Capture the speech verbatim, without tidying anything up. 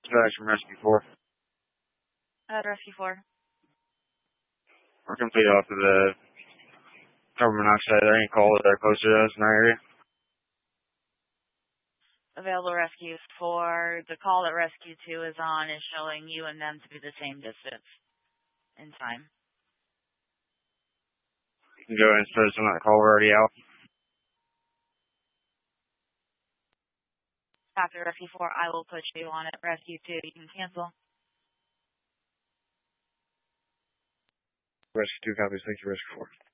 Dispatch from Rescue four. At Rescue four. We're complete off of the carbon monoxide. Are there any calls that are closer to us in our area? Available Rescue four. The call that Rescue two is on is showing you and them to be the same distance in time. You can go ahead and start us on that call. We're already out. After Rescue four, I will put you on it. Rescue two, you can cancel. Rescue two copies. Thank you, Rescue four.